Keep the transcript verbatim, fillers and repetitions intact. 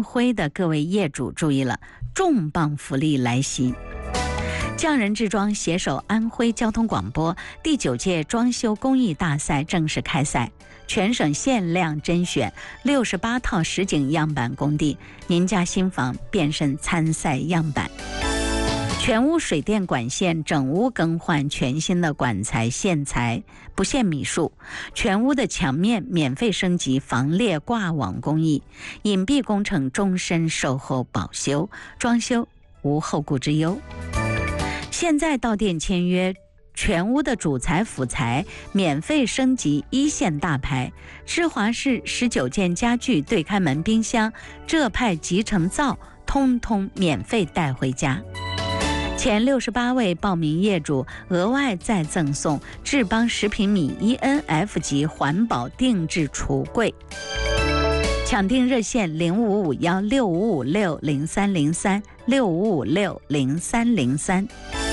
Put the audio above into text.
徽的各位业主注意了，重磅福利来袭！匠人制装携手安徽交通广播，第九届装修工艺大赛正式开赛，全省限量甄选六十八套实景样板工地，您家新房变身参赛样板。全屋水电管线整屋更换全新的管材线材，不限米数。全屋的墙面免费升级防裂挂网工艺，隐蔽工程终身售后保修，装修无后顾之忧。现在到店签约，全屋的主材辅材免费升级一线大牌，芝华士十九件家具、对开门、冰箱、浙派集成灶，通通免费带回家。前六十八位报名业主额外再赠送智邦十平米 E N F 级环保定制橱柜。抢订热线零五五幺六五五六零三零三六五五六零三零三。